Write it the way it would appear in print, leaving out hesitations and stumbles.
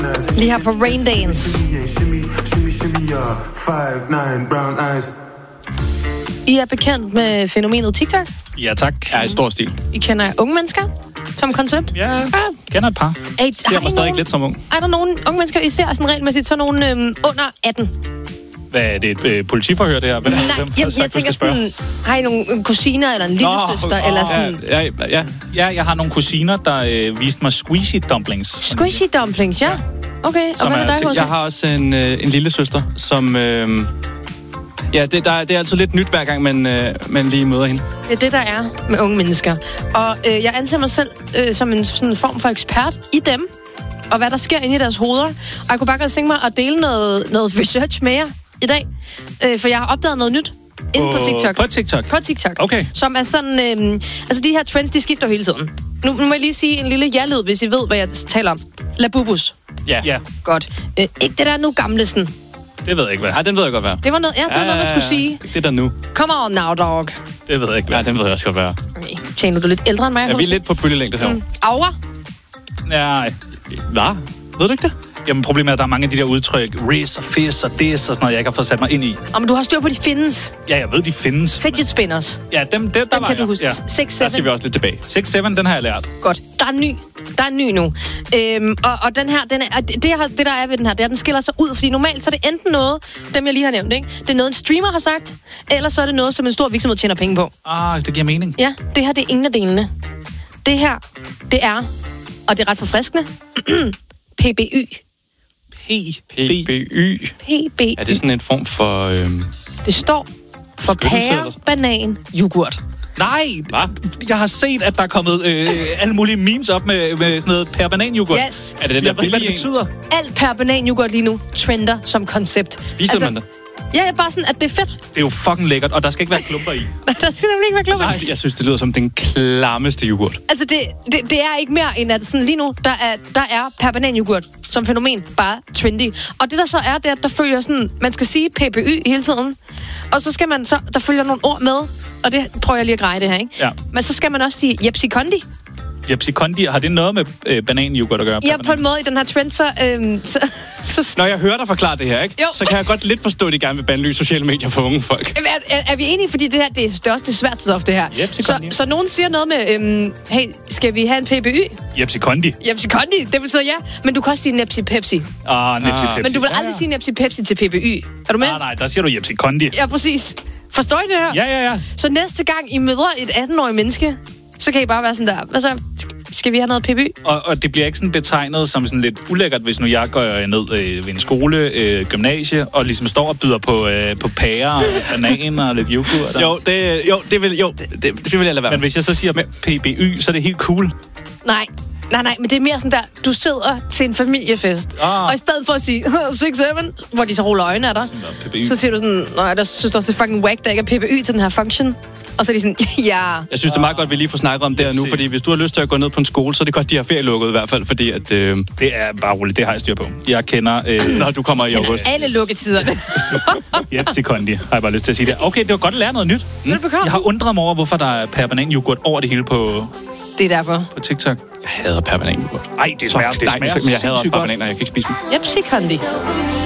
Lige her på Rain Dance. I er bekendt med fænomenet TikTok? Ja, tak. Ja, i stor stil. I kender unge mennesker som koncept? Ja, kender et par. Ser mig stadig lidt som ung. Er der nogle unge mennesker, I ser sådan regelmæssigt, så nogle under 18? Hvad er det, et politiforhør, det her? Hvem Jeg tænker sådan, har I nogle kusiner eller en lille søster? Eller sådan? Ja, jeg har nogle kusiner, der viste mig squishy dumplings. Squishy dumplings, ja. Okay, og hvad med dig, Jeg har også en lille søster, som... Ja, det er altid lidt nyt, hver gang man lige møder hende. Det er det, der er med unge mennesker. Og jeg anser mig selv som en sådan form for ekspert i dem, og hvad der sker inde i deres hoveder. Og jeg kunne bare godt tænke mig at dele noget research med jer i dag, for jeg har opdaget noget nyt inde på TikTok. På TikTok? Okay. Som er sådan... altså, de her trends, de skifter hele tiden. Nu må jeg lige sige en lille ja-lyd, hvis I ved, hvad jeg taler om. Labubus. Ja. Godt. Ikke det der nu gamle sådan... Det ved jeg ikke, hvad. Nej, den ved jeg godt, hvad. Det var noget, det var noget, man skulle sige. Det der nu. Come on now, dog. Det ved jeg ikke, hvad. Ja, den ved jeg også godt, hvad. Okay. Tjano, du er lidt ældre end mig. Ja, vi er lidt på bølgelængde her. Aura? Nej. Hvad? Ved du ikke det? Jamen, problemet er, at der er mange af de der udtryk. Riz og fizz og this og sådan noget, jeg ikke har fået sat mig ind i. Men du har styr på, de findes. Ja, jeg ved, de findes. Fidget spinners. Ja, dem kan du huske. Ja. 6-7. Der skal vi også lidt tilbage. 6-7, den har jeg lært. Godt. Der er en ny nu. Og den her, det der er ved den her, det er, den skiller sig ud. Fordi normalt så er det enten noget, dem jeg lige har nævnt, ikke? Det er noget, en streamer har sagt, eller så er det noget, som en stor virksomhed tjener penge på. Det giver mening. Ja, det her, det er ingen af delene. Det her, det er, og det er ret forfriskende, PBY. PBY. PBY. Er det sådan en form for... Det står for pære, banan, yoghurt. Nej! Hvad? Jeg har set, at der er kommet alle mulige memes op med sådan noget per banan yoghurt. Yes. Er det den der hvad det betyder? Alt per banan yoghurt lige nu trender som koncept. Spiser man det? Ja, bare sådan, at det er fedt. Det er jo fucking lækkert, og der skal ikke være klumper i. Der skal nemlig ikke være klumper. Nej, jeg synes, det lyder som den klammeste yoghurt. Altså, det er ikke mere end, at sådan lige nu, der er per banan yoghurt som fænomen bare trendy. Og det, der så er, det er, at der følger sådan, man skal sige PBY hele tiden. Og så skal man så, der følger nogle ord med, og det prøver jeg lige at greje det her, ikke? Ja. Men så skal man også sige Jepsi Kondi. Jepsi Kondi, har det noget med banan-yoghurt at gøre? Ja, på en måde i den her trend, så Når jeg hører dig forklare det her, ikke? Jo. Så kan jeg godt lidt forstå, at de gerne vil bandlyse sociale medier for unge folk. Er vi enige? Fordi det her, det er også det svært stof, det her. Så nogen siger noget med, hey, skal vi have en PBY? Jepsi Kondi. Jepsi Kondi, det betyder ja. Men du kan også sige Nepsi Pepsi. Nepsi Pepsi. Men du vil aldrig sige Nepsi Pepsi til PBY. Er du med? Nej, der siger du Jepsi Kondi. Ja, præcis. Forstår I det her? Ja. Så næste gang I møder et 18-årigt menneske, så kan I bare være sådan der, hvad så? Skal vi have noget PBY? Og det bliver ikke sådan betegnet som sådan lidt ulækkert, hvis nu jeg går ned ved en skole, gymnasie, og ligesom står og byder på pærer og bananer og lidt yoghurt. Det vil jeg lade være. Men hvis jeg så siger med PBY, så er det helt cool. Nej, men det er mere sådan der, du sidder til en familiefest, og i stedet for at sige 6-7, hvor de så ruller øjnene af dig, så siger du sådan, nej, der synes du også, det er fucking whack, der ikke er PBY til den her function. Og så er de sådan, ja. Jeg synes, det er meget godt, at vi lige får snakket om det her nu, fordi hvis du har lyst til at gå ned på en skole, så er det godt, de har ferie lukket i hvert fald, fordi at... Det er bare roligt, det har jeg styr på. Jeg kender... Når du kommer i august. Alle lukketiderne. Jepsi Kondi, har jeg bare lyst til at sige det. Okay, det var godt at lære noget nyt. Jeg har undret mig over, hvorfor der er per banan yoghurt over det hele på... Det er derfor. På TikTok. Jeg hader per banan yoghurt. Ej, det smager men jeg hader også per bananer, jeg kan ikke spise dem. Jepsi Kondi.